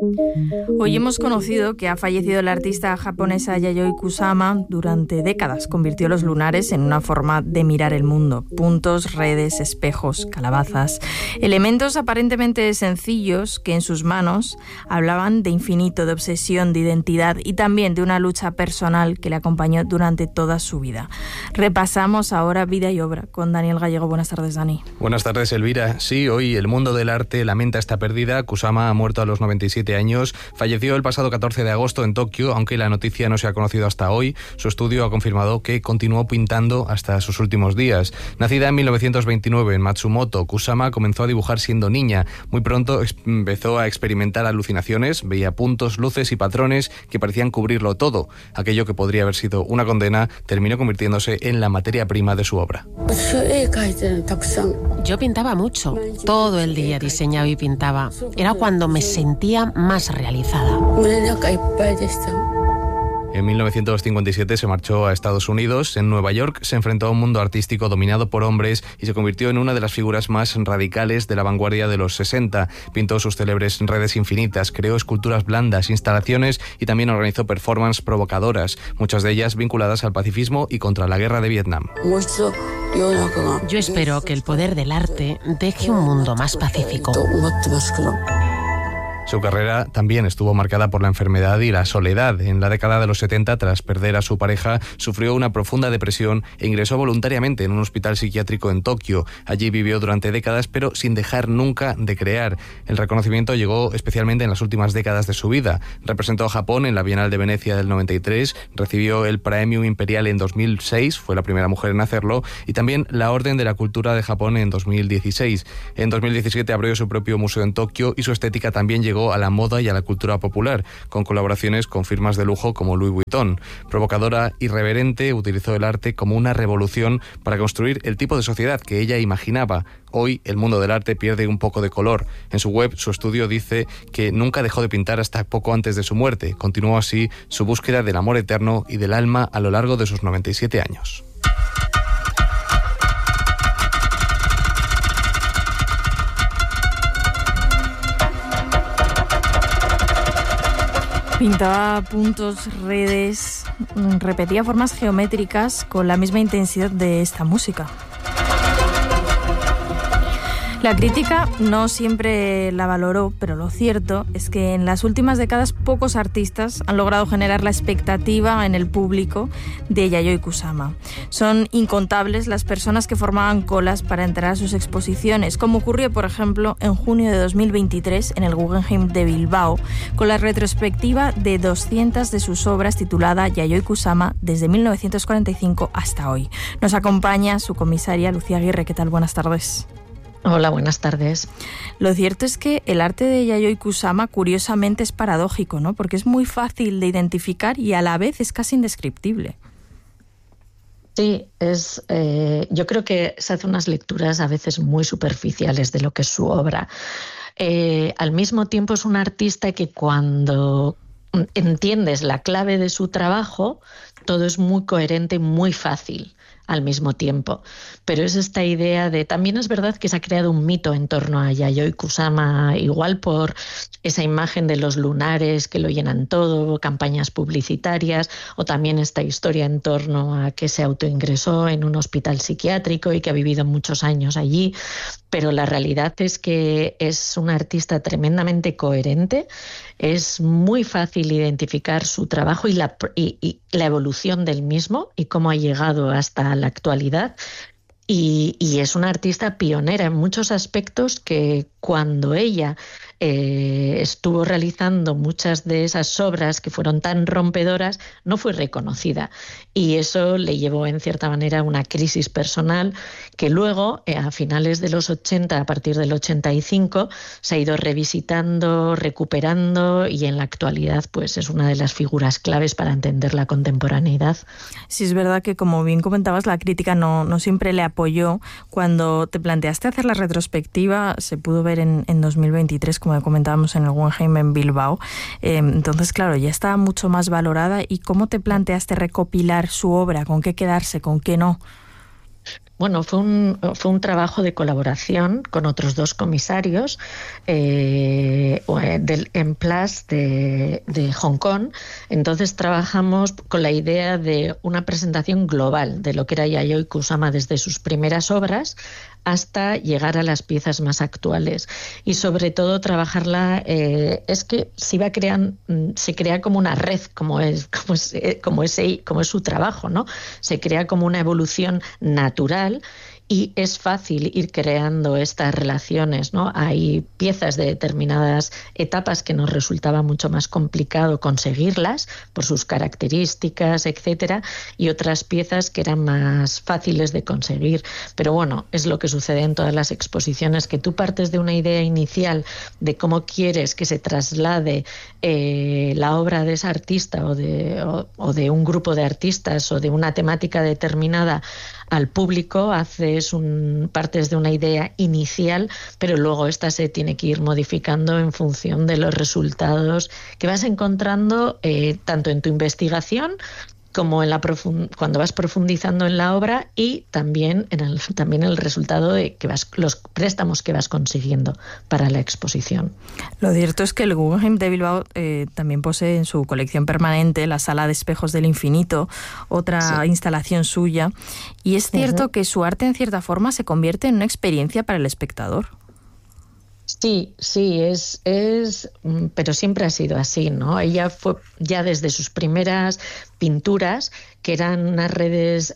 Hoy hemos conocido que ha fallecido la artista japonesa Yayoi Kusama. Durante décadas convirtió los lunares en una forma de mirar el mundo. Puntos, redes, espejos, calabazas, elementos aparentemente sencillos que en sus manos hablaban de infinito, de obsesión, de identidad y también de una lucha personal que le acompañó durante toda su vida. Repasamos ahora vida y obra con Daniel Gallego. Buenas tardes, Dani. Buenas tardes, Elvira. Sí, hoy el mundo del arte lamenta esta pérdida. Kusama ha muerto a los 97 años. Falleció el pasado 14 de agosto en Tokio, aunque la noticia no se ha conocido hasta hoy. Su estudio ha confirmado que continuó pintando hasta sus últimos días. Nacida en 1929 en Matsumoto, Kusama comenzó a dibujar siendo niña. Muy pronto empezó a experimentar alucinaciones, veía puntos, luces y patrones que parecían cubrirlo todo. Aquello que podría haber sido una condena terminó convirtiéndose en la materia prima de su obra. Yo pintaba mucho, todo el día diseñaba y pintaba. Era cuando me sentía más realizada. En 1957 se marchó a Estados Unidos. En Nueva York se enfrentó a un mundo artístico dominado por hombres y se convirtió en una de las figuras más radicales de la vanguardia de los 60. Pintó sus célebres redes infinitas, creó esculturas blandas, instalaciones y también organizó performances provocadoras, muchas de ellas vinculadas al pacifismo y contra la guerra de Vietnam. Yo espero que el poder del arte deje un mundo más pacífico. Su carrera también estuvo marcada por la enfermedad y la soledad. En la década de los 70, tras perder a su pareja, sufrió una profunda depresión e ingresó voluntariamente en un hospital psiquiátrico en Tokio. Allí vivió durante décadas, pero sin dejar nunca de crear. El reconocimiento llegó especialmente en las últimas décadas de su vida. Representó a Japón en la Bienal de Venecia del 93, recibió el Premio Imperial en 2006, fue la primera mujer en hacerlo, y también la Orden de la Cultura de Japón en 2016. En 2017 abrió su propio museo en Tokio y su estética también llegó a la moda y a la cultura popular, con colaboraciones con firmas de lujo como Louis Vuitton. Provocadora, irreverente, utilizó el arte como una revolución para construir el tipo de sociedad que ella imaginaba. Hoy el mundo del arte pierde un poco de color. En su web, su estudio dice que nunca dejó de pintar hasta poco antes de su muerte. Continuó así su búsqueda del amor eterno y del alma a lo largo de sus 97 años. Pintaba puntos, redes, repetía formas geométricas con la misma intensidad de esta música. La crítica no siempre la valoró, pero lo cierto es que en las últimas décadas pocos artistas han logrado generar la expectativa en el público de Yayoi Kusama. Son incontables las personas que formaban colas para entrar a sus exposiciones, como ocurrió, por ejemplo, en junio de 2023 en el Guggenheim de Bilbao, con la retrospectiva de 200 de sus obras titulada Yayoi Kusama desde 1945 hasta hoy. Nos acompaña su comisaria Lucía Aguirre. ¿Qué tal? Buenas tardes. Hola, buenas tardes. Lo cierto es que el arte de Yayoi Kusama curiosamente es paradójico, ¿no? Porque es muy fácil de identificar y a la vez es casi indescriptible. Sí, yo creo que se hacen unas lecturas a veces muy superficiales de lo que es su obra. Al mismo tiempo es un artista que cuando entiendes la clave de su trabajo, todo es muy coherente y muy fácil al mismo tiempo. Pero es esta idea de... También es verdad que se ha creado un mito en torno a Yayoi Kusama, igual por esa imagen de los lunares que lo llenan todo, campañas publicitarias, o también esta historia en torno a que se autoingresó en un hospital psiquiátrico y que ha vivido muchos años allí. Pero la realidad es que es un artista tremendamente coherente. Es muy fácil identificar su trabajo y la evolución del mismo y cómo ha llegado hasta la actualidad. Y es una artista pionera en muchos aspectos que cuando ella estuvo realizando muchas de esas obras que fueron tan rompedoras, no fue reconocida. Y eso le llevó en cierta manera a una crisis personal que luego, a finales de los 80, a partir del 85, se ha ido revisitando, recuperando y en la actualidad pues es una de las figuras claves para entender la contemporaneidad. Sí, es verdad que, como bien comentabas, la crítica no siempre le apoyó. Cuando te planteaste hacer la retrospectiva, se pudo ver en 2023, como comentábamos, en el Guggenheim en Bilbao. Entonces, claro, ya estaba mucho más valorada. ¿Y cómo te planteaste recopilar su obra? ¿Con qué quedarse? ¿Con qué no? Bueno, fue un trabajo de colaboración con otros 2 comisarios del EMPLAS de Hong Kong. Entonces trabajamos con la idea de una presentación global de lo que era Yayoi Kusama desde sus primeras obras hasta llegar a las piezas más actuales, y sobre todo trabajarla, es que se crea como una red, como es su trabajo, ¿no? Se crea como una evolución natural. Y es fácil ir creando estas relaciones, ¿no? Hay piezas de determinadas etapas que nos resultaba mucho más complicado conseguirlas por sus características, etcétera, y otras piezas que eran más fáciles de conseguir. Pero bueno, es lo que sucede en todas las exposiciones, que tú partes de una idea inicial de cómo quieres que se traslade la obra de ese artista o de un grupo de artistas o de una temática determinada al público, partes de una idea inicial, pero luego esta se tiene que ir modificando en función de los resultados que vas encontrando tanto en tu investigación como cuando vas profundizando en la obra, y también el resultado de los préstamos que vas consiguiendo para la exposición. Lo cierto es que el Guggenheim de Bilbao también posee en su colección permanente la Sala de Espejos del Infinito, otra instalación suya, y es cierto que su arte en cierta forma se convierte en una experiencia para el espectador. Sí, pero siempre ha sido así, ¿no? Ella fue ya desde sus primeras pinturas, que eran unas redes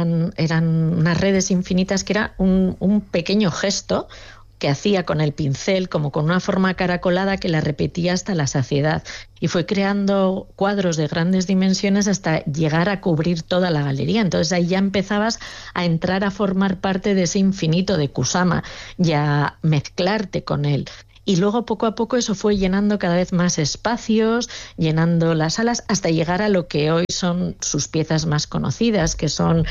infinitas, que era un pequeño gesto que hacía con el pincel, como con una forma caracolada, que la repetía hasta la saciedad. Y fue creando cuadros de grandes dimensiones hasta llegar a cubrir toda la galería. Entonces ahí ya empezabas a entrar a formar parte de ese infinito de Kusama y a mezclarte con él. Y luego poco a poco eso fue llenando cada vez más espacios, llenando las salas, hasta llegar a lo que hoy son sus piezas más conocidas, que son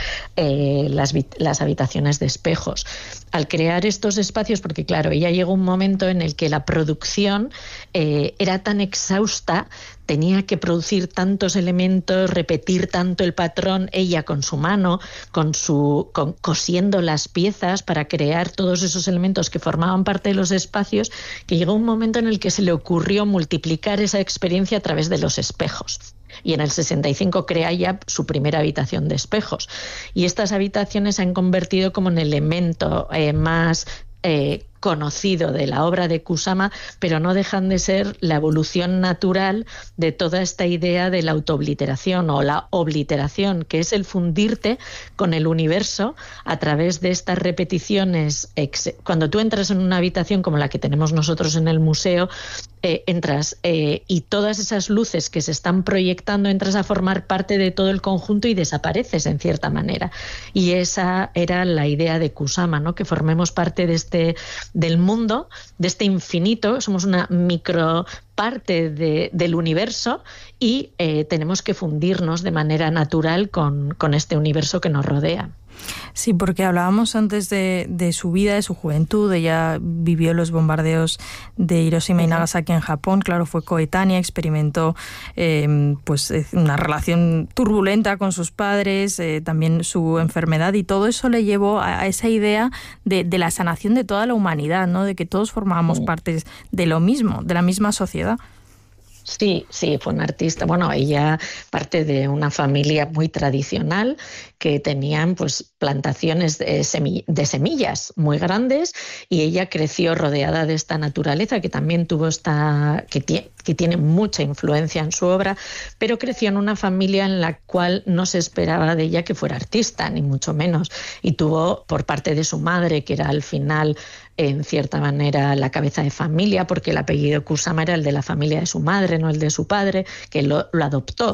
las habitaciones de espejos. Al crear estos espacios, porque claro, ya llegó un momento en el que la producción era tan exhausta, tenía que producir tantos elementos, repetir tanto el patrón, ella con su mano, cosiendo las piezas para crear todos esos elementos que formaban parte de los espacios, que llegó un momento en el que se le ocurrió multiplicar esa experiencia a través de los espejos. Y en el 65 crea ya su primera habitación de espejos. Y estas habitaciones se han convertido como en el elemento más conocido de la obra de Kusama, pero no dejan de ser la evolución natural de toda esta idea de la autoobliteración o la obliteración, que es el fundirte con el universo a través de estas repeticiones. Cuando tú entras en una habitación como la que tenemos nosotros en el museo, entras y todas esas luces que se están proyectando, entras a formar parte de todo el conjunto y desapareces en cierta manera. Y esa era la idea de Kusama, ¿no? Que formemos parte del mundo, de este infinito. Somos una micro parte del universo y tenemos que fundirnos de manera natural con este universo que nos rodea. Sí, porque hablábamos antes de su vida, de su juventud. Ella vivió los bombardeos de Hiroshima y Nagasaki en Japón. Claro, fue coetánea, experimentó una relación turbulenta con sus padres, también su enfermedad, y todo eso le llevó a esa idea de la sanación de toda la humanidad, ¿no? De que todos formábamos parte de lo mismo, de la misma sociedad. Sí, fue una artista. Bueno, ella parte de una familia muy tradicional que tenían pues plantaciones de semillas muy grandes, y ella creció rodeada de esta naturaleza que también tuvo que tiene mucha influencia en su obra, pero creció en una familia en la cual no se esperaba de ella que fuera artista, ni mucho menos, y tuvo por parte de su madre, que era al final en cierta manera la cabeza de familia, porque el apellido Kusama era el de la familia de su madre, no el de su padre, que lo adoptó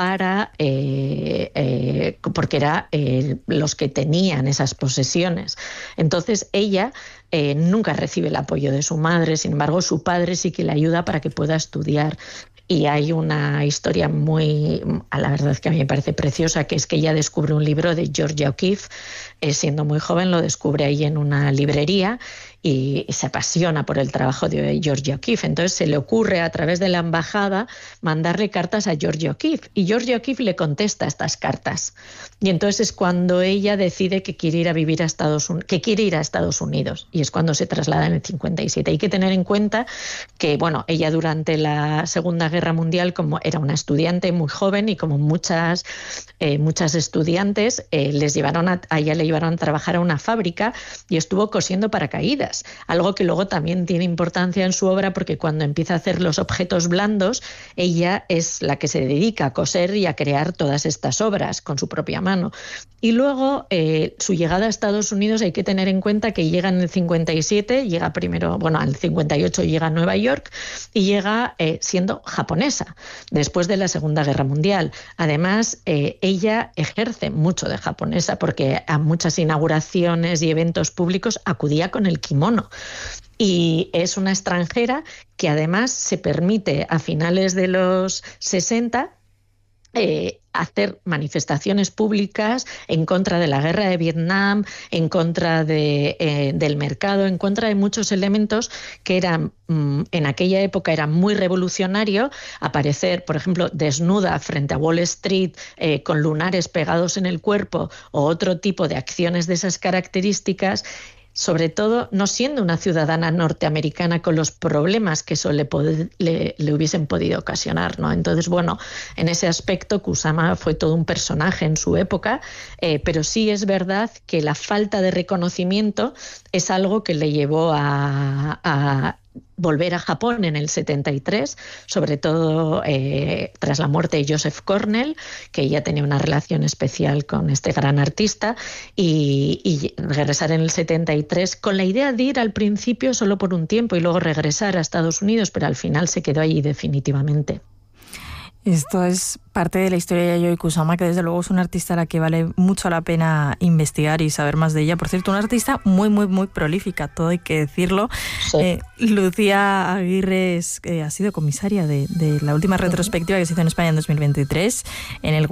porque era los que tenían esas posesiones. Entonces ella nunca recibe el apoyo de su madre, sin embargo su padre sí que le ayuda para que pueda estudiar. Y hay una historia la verdad es que a mí me parece preciosa, que es que ella descubre un libro de Georgia O'Keeffe, siendo muy joven, lo descubre ahí en una librería, y se apasiona por el trabajo de Georgia O'Keeffe. Entonces se le ocurre a través de la embajada mandarle cartas a Georgia O'Keeffe y Georgia O'Keeffe le contesta estas cartas. Y entonces es cuando ella decide que quiere ir a vivir a Estados Unidos y es cuando se traslada en el 57. Hay que tener en cuenta que, bueno, ella durante la Segunda Guerra Mundial, como era una estudiante muy joven y como muchas estudiantes, a ella le llevaron a trabajar a una fábrica y estuvo cosiendo paracaídas, algo que luego también tiene importancia en su obra porque cuando empieza a hacer los objetos blandos, ella es la que se dedica a coser y a crear todas estas obras con su propia mano. Y luego su llegada a Estados Unidos hay que tener en cuenta que llega en el 57, llega primero, bueno, al 58 llega a Nueva York y llega siendo japonesa después de la Segunda Guerra Mundial. Además, ella ejerce mucho de japonesa porque a muchas inauguraciones y eventos públicos acudía con el kimono. Y es una extranjera que además se permite a finales de los 60 hacer manifestaciones públicas en contra de la guerra de Vietnam, en contra del mercado, en contra de muchos elementos que eran en aquella época era muy revolucionario. Aparecer, por ejemplo, desnuda frente a Wall Street con lunares pegados en el cuerpo o otro tipo de acciones de esas características, sobre todo no siendo una ciudadana norteamericana con los problemas que eso le hubiesen podido ocasionar, ¿no? Entonces, bueno, en ese aspecto Kusama fue todo un personaje en su época, pero sí es verdad que la falta de reconocimiento es algo que le llevó a volver a Japón en el 73, sobre todo tras la muerte de Joseph Cornell, que ella tenía una relación especial con este gran artista, y regresar en el 73 con la idea de ir al principio solo por un tiempo y luego regresar a Estados Unidos, pero al final se quedó allí definitivamente. Esto es parte de la historia de Yayoi Kusama, que desde luego es una artista a la que vale mucho la pena investigar y saber más de ella. Por cierto, una artista muy, muy, muy prolífica, todo hay que decirlo. Sí. Lucía Aguirre ha sido comisaria de la última retrospectiva que se hizo en España en 2023, en el